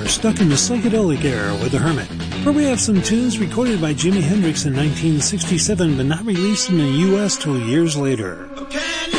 stuck in the psychedelic era with The Hermit, where we have some tunes recorded by Jimi Hendrix in 1967 but not released in the U.S. till years later.